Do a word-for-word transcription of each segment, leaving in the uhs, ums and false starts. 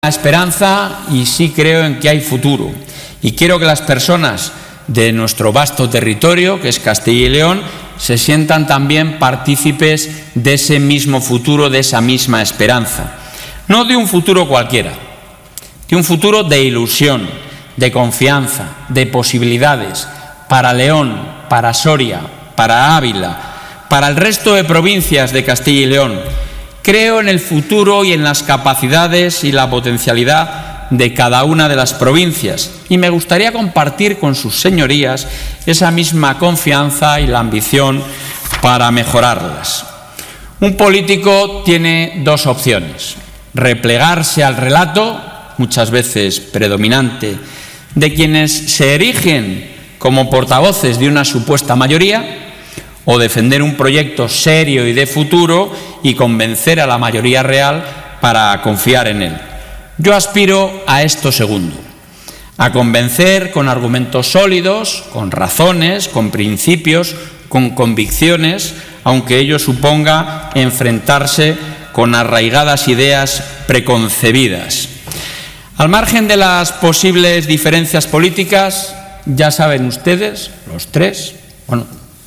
esperanza y sí creo en que hay futuro. Y quiero que las personas de nuestro vasto territorio, que es Castilla y León, se sientan también partícipes de ese mismo futuro, de esa misma esperanza. No de un futuro cualquiera, de un futuro de ilusión, de confianza, de posibilidades, para León, para Soria, para Ávila, para el resto de provincias de Castilla y León. Creo en el futuro y en las capacidades y la potencialidad de cada una de las provincias y me gustaría compartir con sus señorías esa misma confianza y la ambición para mejorarlas. Un político tiene dos opciones: replegarse al relato, muchas veces predominante, de quienes se erigen como portavoces de una supuesta mayoría, o defender un proyecto serio y de futuro y convencer a la mayoría real para confiar en él. Yo aspiro a esto segundo, a convencer con argumentos sólidos, con razones, con principios, con convicciones, aunque ello suponga enfrentarse con arraigadas ideas preconcebidas. Al margen de las posibles diferencias políticas, ya saben ustedes, los tres, bueno,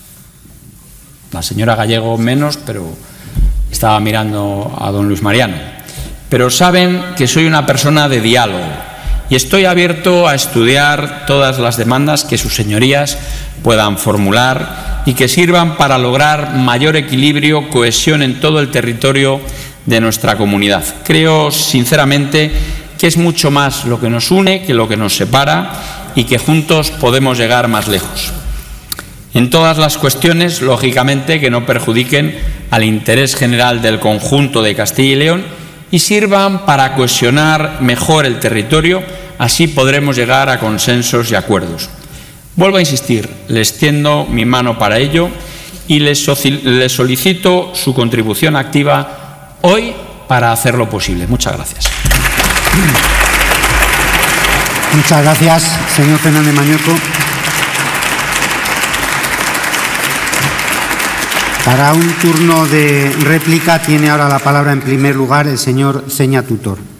la señora Gallego menos, pero estaba mirando a don Luis Mariano. Pero saben que soy una persona de diálogo y estoy abierto a estudiar todas las demandas que sus señorías puedan formular y que sirvan para lograr mayor equilibrio, cohesión en todo el territorio de nuestra comunidad. Creo sinceramente que es mucho más lo que nos une que lo que nos separa y que juntos podemos llegar más lejos. En todas las cuestiones, lógicamente, que no perjudiquen al interés general del conjunto de Castilla y León y sirvan para cohesionar mejor el territorio, así podremos llegar a consensos y acuerdos. Vuelvo a insistir, les tiendo mi mano para ello y les, les solicito su contribución activa hoy para hacerlo posible. Muchas gracias. Muchas gracias, señor Fernández Mañueco. Para un turno de réplica tiene ahora la palabra en primer lugar el señor Seña Tutor.